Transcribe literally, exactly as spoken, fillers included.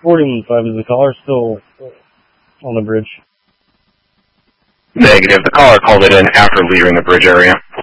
forty-one five, is the caller still on the bridge? Negative. The caller called it in after leaving the bridge area.